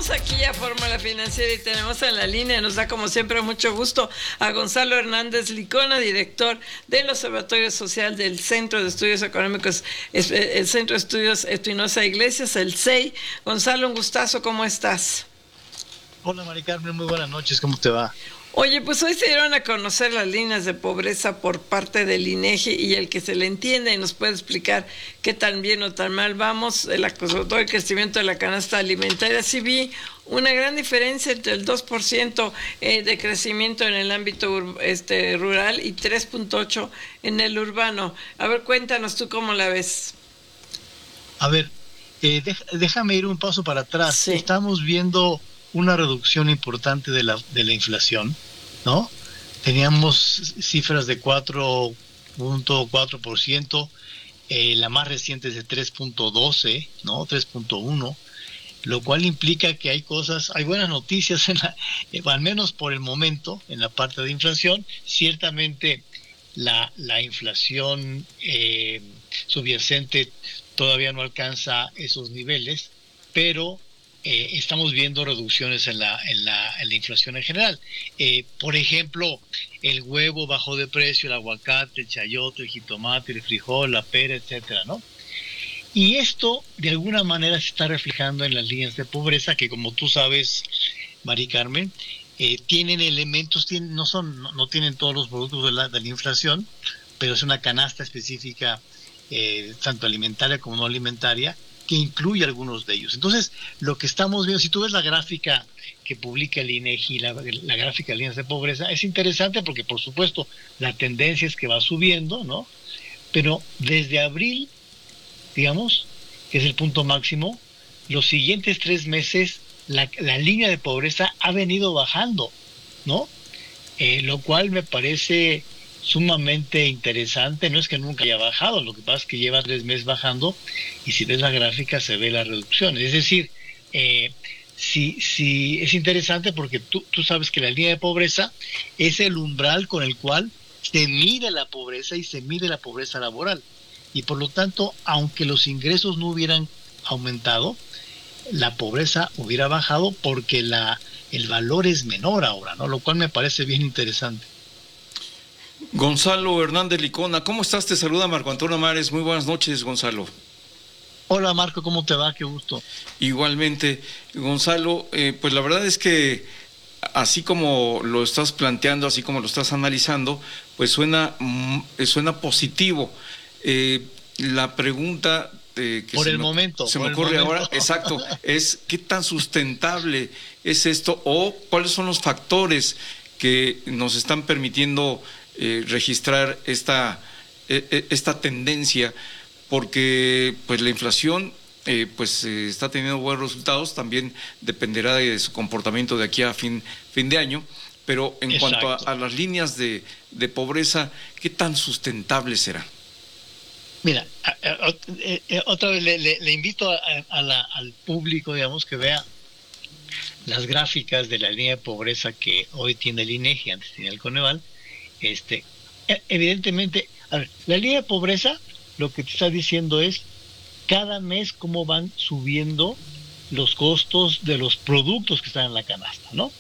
Estamos aquí a Fórmula Financiera y tenemos en la línea, nos da como siempre mucho gusto, a Gonzalo Hernández Licona, director del Observatorio Social del Centro de Estudios Económicos, el Centro de Estudios Espinosa Iglesias, el CEI. Gonzalo, un gustazo, ¿cómo estás? Hola, Mari Carmen, muy buenas noches, ¿cómo te va? Oye, pues hoy se dieron a conocer las líneas de pobreza por parte del INEGI y el que se le entiende y nos puede explicar qué tan bien o tan mal vamos, sobre todo el crecimiento de la canasta alimentaria. Sí vi una gran diferencia entre el 2% de crecimiento en el ámbito rural y 3.8% en el urbano. A ver, cuéntanos tú cómo la ves. A ver, déjame ir un paso para atrás. Sí. Estamos viendo una reducción importante de la inflación, ¿no? Teníamos cifras de 4.4%, la más reciente es de 3.12, ¿no? 3.1, lo cual implica que hay buenas noticias, al menos por el momento, en la parte de inflación. Ciertamente la inflación subyacente todavía no alcanza esos niveles, pero estamos viendo reducciones en la inflación en general. Por ejemplo, el huevo bajó de precio, el aguacate, el chayote, el jitomate, el frijol, la pera, etcétera, ¿no? Y esto de alguna manera se está reflejando en las líneas de pobreza que, como tú sabes, Mari Carmen, tienen elementos, no tienen todos los productos de la inflación, pero es una canasta específica, tanto alimentaria como no alimentaria, que incluye algunos de ellos. Entonces, lo que estamos viendo, si tú ves la gráfica que publica el INEGI, la gráfica de líneas de pobreza, es interesante porque, por supuesto, la tendencia es que va subiendo, ¿no? Pero desde abril, digamos, que es el punto máximo, los siguientes 3 meses, la línea de pobreza ha venido bajando, ¿no? Lo cual me parece sumamente interesante. No es que nunca haya bajado, lo que pasa es que lleva 3 meses bajando, y si ves la gráfica se ve la reducción. Es decir, sí es interesante porque tú sabes que la línea de pobreza es el umbral con el cual se mide la pobreza y se mide la pobreza laboral, y por lo tanto, aunque los ingresos no hubieran aumentado, la pobreza hubiera bajado porque el valor es menor ahora, ¿no? Lo cual me parece bien interesante. Gonzalo Hernández Licona, ¿cómo estás? Te saluda Marco Antonio Mares. Muy buenas noches, Gonzalo. Hola, Marco, ¿cómo te va? Qué gusto. Igualmente, Gonzalo, pues la verdad es que así como lo estás planteando, así como lo estás analizando, pues suena positivo. La pregunta que por el momento se me ocurre ahora, exacto, es ¿qué tan sustentable es esto, o cuáles son los factores que nos están permitiendo registrar esta tendencia? Porque pues la inflación está teniendo buenos resultados, también dependerá de su comportamiento de aquí a fin de año, pero en Exacto. cuanto a las líneas de pobreza, ¿qué tan sustentable será? Mira, otra vez le invito al público, digamos, que vea las gráficas de la línea de pobreza que hoy tiene el INEGI, antes tenía el Coneval. Evidentemente, a ver, la línea de pobreza lo que te está diciendo es cada mes cómo van subiendo los costos de los productos que están en la canasta, ¿no?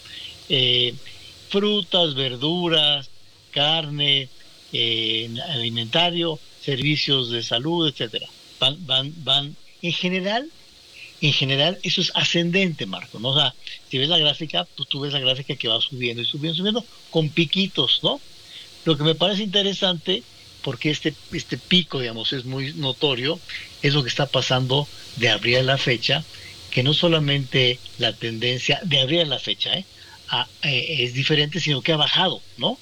Frutas, verduras, carne, alimentario, servicios de salud, etcétera. Van en general eso es ascendente, Marco, ¿no? O sea, si ves la gráfica, pues tú ves la gráfica que va subiendo y subiendo con piquitos, ¿no? Lo que me parece interesante, porque este pico, digamos, es muy notorio, es lo que está pasando de abril a la fecha, que no solamente la tendencia de abril a la fecha es diferente, sino que ha bajado, ¿no?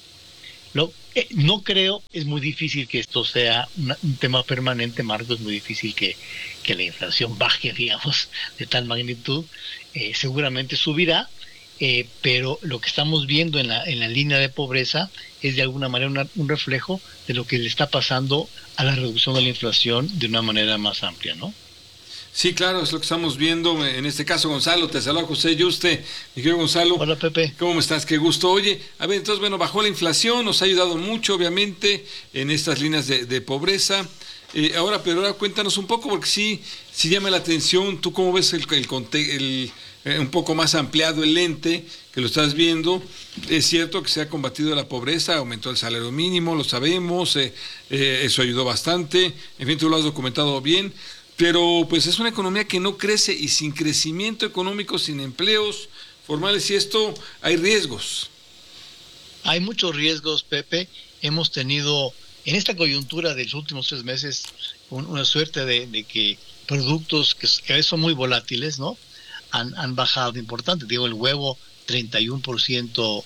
No creo, es muy difícil que esto sea un tema permanente, Marco, es muy difícil que la inflación baje, digamos, de tal magnitud. Seguramente subirá, pero lo que estamos viendo en la línea de pobreza es de alguna manera un reflejo de lo que le está pasando a la reducción de la inflación de una manera más amplia, ¿no? Sí, claro, es lo que estamos viendo. En este caso, Gonzalo, te saluda José Yuste. Mi querido Gonzalo. Hola, Pepe. ¿Cómo estás? Qué gusto. Oye, a ver, entonces, bueno, bajó la inflación, nos ha ayudado mucho, obviamente, en estas líneas de pobreza. Ahora cuéntanos un poco, porque sí llama la atención. ¿Tú cómo ves el un poco más ampliado el lente, que lo estás viendo. Es cierto que se ha combatido la pobreza, aumentó el salario mínimo, lo sabemos, eso ayudó bastante, en fin, tú lo has documentado bien, pero pues es una economía que no crece, y sin crecimiento económico, sin empleos formales y esto, hay riesgos. Hay muchos riesgos, Pepe. Hemos tenido en esta coyuntura de los últimos 3 meses una suerte de que productos que a veces son muy volátiles, ¿no? Han bajado importante. Digo, el huevo 31%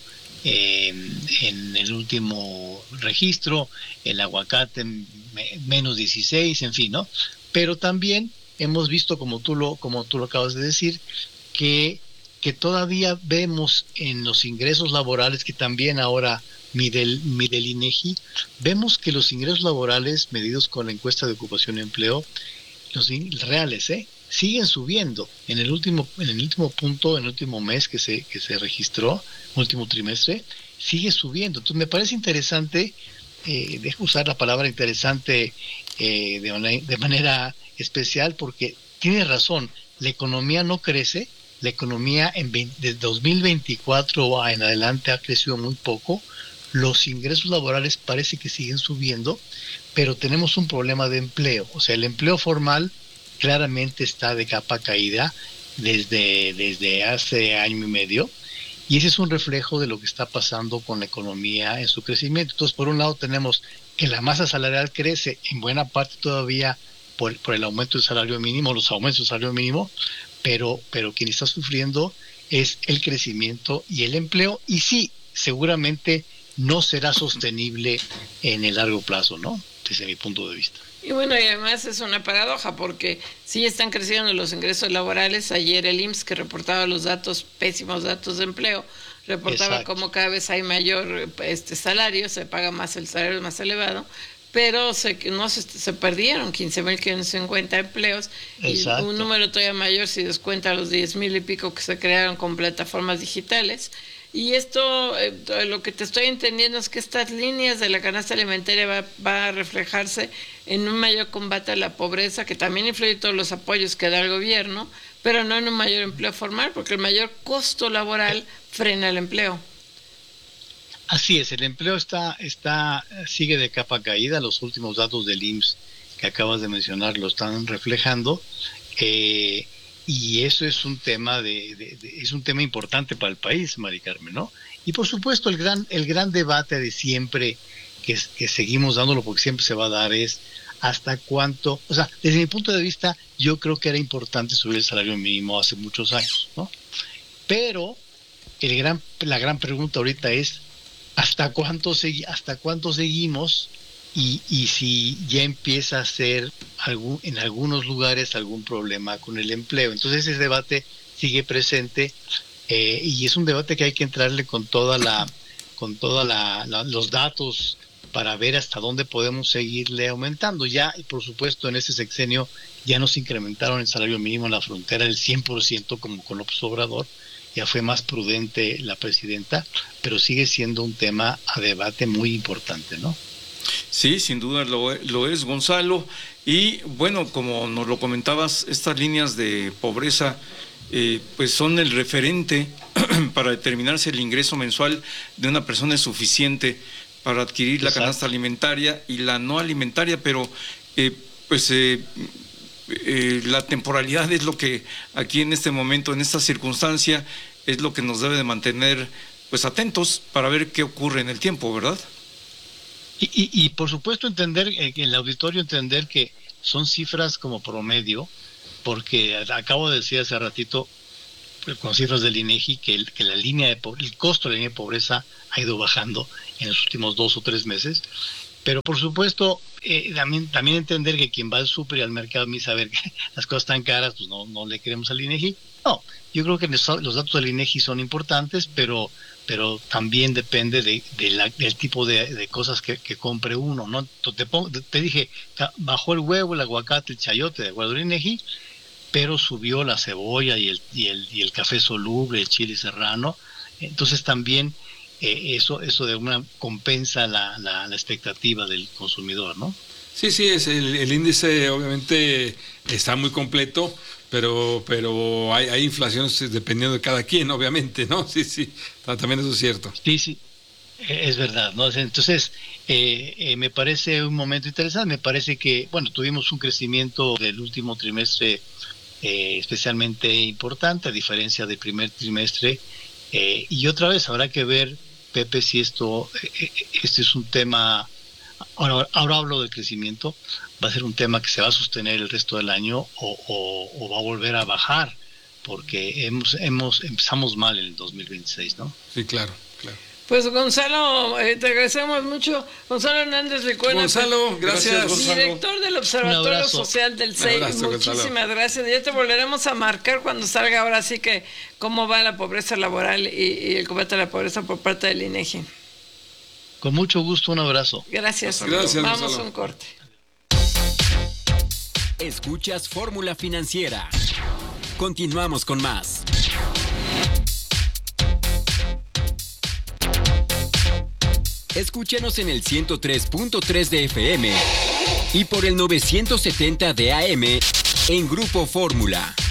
en el último registro, el aguacate menos 16%, en fin, ¿no? Pero también hemos visto, como tú lo acabas de decir, que todavía vemos en los ingresos laborales, que también ahora mide el INEGI, vemos que los ingresos laborales medidos con la encuesta de ocupación y empleo, los reales, siguen subiendo. En el último punto, en el último mes que se registró, último trimestre, sigue subiendo. Entonces me parece interesante, dejo usar la palabra interesante de manera especial, porque tiene razón, la economía no crece. La economía desde 2024 en adelante ha crecido muy poco. Los ingresos laborales parece que siguen subiendo, pero tenemos un problema de empleo. O sea, el empleo formal claramente está de capa caída desde hace año y medio, y ese es un reflejo de lo que está pasando con la economía en su crecimiento. Entonces, por un lado tenemos que la masa salarial crece en buena parte todavía por el aumento del salario mínimo, los aumentos del salario mínimo, pero quien está sufriendo es el crecimiento y el empleo, y sí, seguramente no será sostenible en el largo plazo, ¿no? Desde mi punto de vista. Y bueno, y además es una paradoja, porque sí están creciendo los ingresos laborales. Ayer el IMSS, que reportaba los pésimos datos de empleo, reportaba cómo cada vez hay mayor salario, se paga más, el salario es más elevado, pero se perdieron 15.550 empleos. Exacto. Y un número todavía mayor si descuenta los 10,000 y pico que se crearon con plataformas digitales. Y esto, lo que te estoy entendiendo es que estas líneas de la canasta alimentaria va a reflejarse en un mayor combate a la pobreza, que también influye todos los apoyos que da el gobierno, pero no en un mayor empleo formal, porque el mayor costo laboral frena el empleo. Así es, el empleo sigue de capa caída. Los últimos datos del IMSS que acabas de mencionar lo están reflejando, y eso es un tema es un tema importante para el país, Mari Carmen, ¿no? Y por supuesto el gran debate de siempre que seguimos dándolo, porque siempre se va a dar, es hasta cuánto. O sea, desde mi punto de vista, yo creo que era importante subir el salario mínimo hace muchos años, ¿no? Pero la gran pregunta ahorita es ¿hasta cuánto seguimos? Y si ya empieza a ser en algunos lugares algún problema con el empleo. Entonces ese debate sigue presente, y es un debate que hay que entrarle con toda los datos para ver hasta dónde podemos seguirle aumentando. Ya, y por supuesto, en este sexenio ya nos incrementaron el salario mínimo en la frontera el 100%, como con López Obrador. Ya fue más prudente la presidenta, pero sigue siendo un tema a debate muy importante, ¿no? Sí, sin duda lo es, Gonzalo. Y bueno, como nos lo comentabas, estas líneas de pobreza pues son el referente para determinar si el ingreso mensual de una persona es suficiente para adquirir la canasta alimentaria y la no alimentaria, pero la temporalidad es lo que aquí en este momento, en esta circunstancia, es lo que nos debe de mantener pues atentos para ver qué ocurre en el tiempo, ¿verdad? Y por supuesto el auditorio entender que son cifras como promedio, porque acabo de decir hace ratito con cifras del INEGI que el costo de la línea de pobreza ha ido bajando en los últimos 2 o 3 meses. Pero por supuesto también entender que quien va al súper y al mercado y saber que las cosas están caras, pues no le queremos al INEGI. No, yo creo que los datos del INEGI son importantes, pero también depende del tipo de cosas que compre uno, ¿no? Te dije, bajó el huevo, el aguacate, el chayote, de acuerdo al INEGI, pero subió la cebolla y el café soluble, el chile serrano. Entonces también eso de una compensa la expectativa del consumidor, ¿no? Sí, es el índice obviamente está muy completo, pero hay inflaciones dependiendo de cada quien, obviamente, ¿no? Sí, también eso es cierto. Sí, es verdad, ¿no? Entonces, me parece un momento interesante. Me parece que, bueno, tuvimos un crecimiento del último trimestre especialmente importante, a diferencia del primer trimestre. Y otra vez habrá que ver, Pepe, si este es un tema. Ahora hablo del crecimiento. ¿Va a ser un tema que se va a sostener el resto del año o va a volver a bajar? Porque empezamos mal en el 2026, ¿no? Sí, claro. Pues Gonzalo, te agradecemos mucho. Gonzalo Hernández Licuena. Gonzalo, gracias. Director del Observatorio Social del CEI. Muchísimas gracias. Ya te volveremos a marcar cuando salga ahora sí que cómo va la pobreza laboral y el combate a la pobreza por parte del INEGI. Con mucho gusto, un abrazo. Gracias. Gracias, vamos Gonzalo. a un corte. Escuchas Fórmula Financiera. Continuamos con más. Escúchanos en el 103.3 de FM y por el 970 de AM en Grupo Fórmula.